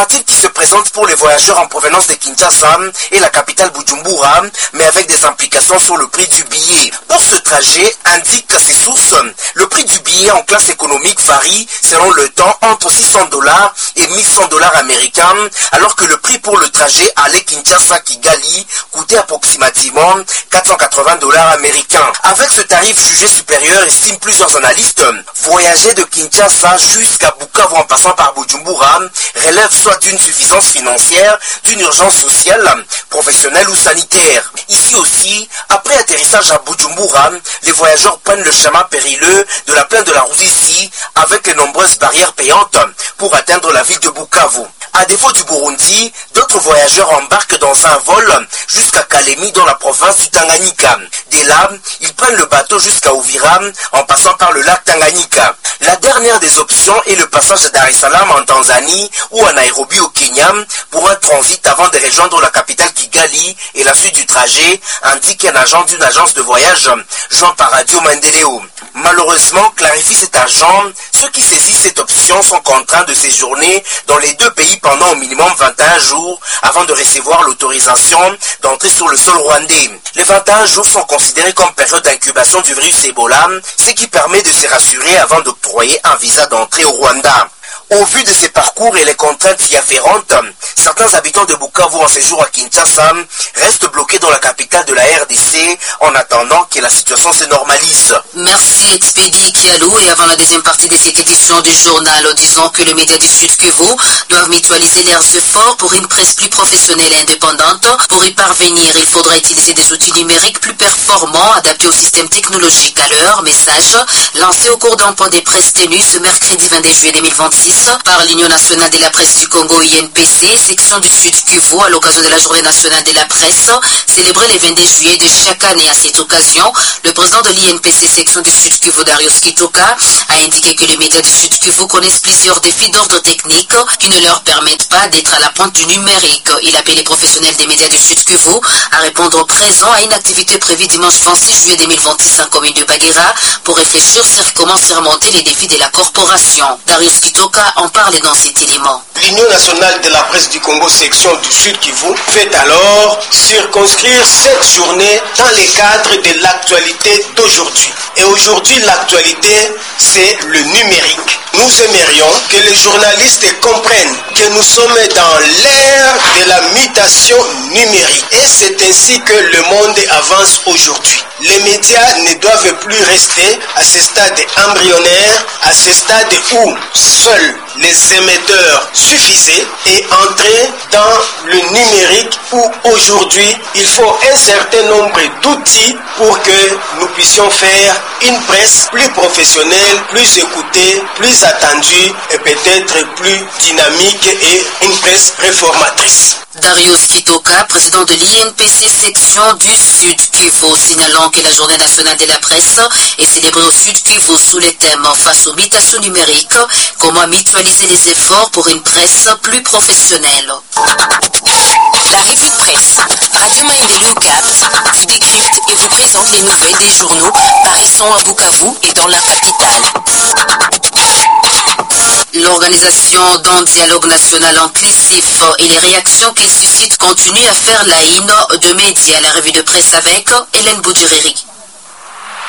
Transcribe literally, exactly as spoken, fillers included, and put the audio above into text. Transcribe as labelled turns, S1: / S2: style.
S1: alternative qui se présente pour les voyageurs en provenance de Kinshasa et la capitale Bujumbura, mais avec des implications sur le prix du billet. Pour ce trajet, indique ses sources, le prix du billet en classe économique varie selon le temps entre six cents dollars et mille cent dollars américains, alors que le prix pour le trajet aller Kinshasa-Kigali coûtait approximativement quatre cent quatre-vingts dollars américains. Avec ce tarif jugé supérieur, estiment plusieurs analystes, voyager de Kinshasa jusqu'à Bukavu en passant par Bujumbura relève soit d'une suffisance financière, d'une urgence sociale, professionnelle ou sanitaire. Ici aussi, après atterrissage à Bujumbura, les voyageurs prennent le chemin périlleux de la plaine de la Ruzizi avec les nombreuses barrières payantes pour atteindre la ville de Bukavu. À défaut du Burundi, d'autres voyageurs embarquent dans un vol jusqu'à Kalemi dans la province du Tanganyika. Dès là, ils prennent le bateau jusqu'à Uvira en passant par le lac Tanganyika. La dernière des options est le passage à Dar es Salaam en Tanzanie ou à Nairobi au Kenya pour un transit avant de rejoindre la capitale Kigali et la suite du trajet, indique un agent d'une agence de voyage, Jean Paradio Mandeleo. Malheureusement, clarifie cet agent, ceux qui saisissent cette option sont contraints de séjourner dans les deux pays pendant au minimum vingt et un jours avant de recevoir l'autorisation d'entrer sur le sol rwandais. Les vingt et un jours sont considérés comme période d'incubation du virus Ebola, ce qui permet de se rassurer avant d'octroyer un visa d'entrée au Rwanda. Au vu de ces parcours et les contraintes y afférentes, certains habitants de Bukavu en séjour à Kinshasa restent bloqués dans la capitale de la R D C en attendant que la situation se normalise.
S2: Merci Expédie Kialou. Et avant la deuxième partie de cette édition du journal, disons que les médias du Sud Kivu doivent mutualiser leurs efforts pour une presse plus professionnelle et indépendante. Pour y parvenir, il faudra utiliser des outils numériques plus performants, adaptés au système technologique. À leur message lancé au cours d'un point des presses tenues ce mercredi vingt-deux juillet deux mille vingt-six par l'Union nationale de la presse du Congo I N P C, section du Sud Kivu, à l'occasion de la journée nationale de la presse, célébrée le vingt-deux juillet de chaque année. À cette occasion, le président de l'I N P C, section du Sud Kivu, Darius Kitoka, a indiqué que les médias du Sud Kivu connaissent plusieurs défis d'ordre technique qui ne leur permettent pas d'être à la pointe du numérique. Il appelle les professionnels des médias du Sud Kivu à répondre présent à une activité prévue dimanche vingt-six juillet deux mille vingt-six en commune de Baguera pour réfléchir sur comment surmonter les défis de la corporation. Darius Kitoka en parle dans cet élément.
S3: L'Union nationale de la presse du Congo, section du Sud Kivu, fait alors circonscrire cette journée dans le cadre de l'actualité d'aujourd'hui. Et aujourd'hui, l'actualité, c'est le numérique. Nous aimerions que les journalistes comprennent que nous sommes dans l'ère de la mutation numérique. Et c'est ainsi que le monde avance aujourd'hui. Les médias ne doivent plus rester à ce stade embryonnaire, à ce stade où seuls les émetteurs suffisaient et entrer dans le numérique où aujourd'hui il faut un certain nombre d'outils pour que nous puissions faire une presse plus professionnelle, plus écoutée, plus attendue et peut-être plus dynamique et une presse réformatrice.
S2: Darius Kitoka, président de l'I N P C section du Sud Kivu, signalant que la journée nationale de la presse est célébrée au Sud Kivu sous les thèmes face aux mutations numériques, comment mutualiser les efforts pour une presse plus professionnelle.
S4: La revue de presse, Radio Maendeleo Cap, vous décrypte et vous présente les nouvelles des journaux paraissant à Bukavu et dans la capitale.
S2: L'organisation d'un dialogue national inclusif et les réactions qu'il suscite continuent à faire la haine de médias. La revue de presse avec Hélène Boudureri.